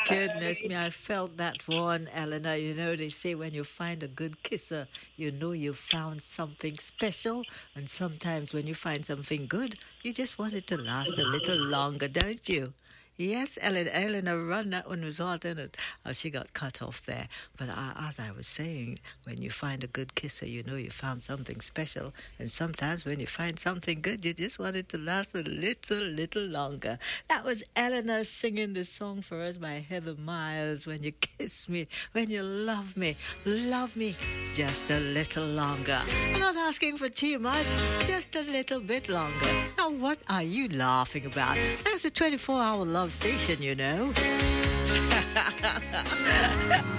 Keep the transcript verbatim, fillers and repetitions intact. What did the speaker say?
Goodness me, I felt that one, Eleanor. You know, they say when you find a good kisser, you know you found something special. And sometimes when you find something good, you just want it to last a little longer, don't you? Yes, Ellen, Eleanor run that one was hot, in it? Oh, she got cut off there. But uh, as I was saying, when you find a good kisser, you know you found something special. And sometimes when you find something good, you just want it to last a little, little longer. That was Eleanor singing the song for us by Heather Miles. When you kiss me, when you love me, love me just a little longer. I'm not asking for too much, just a little bit longer. Now, what are you laughing about? That's a twenty-four hour love station, you know.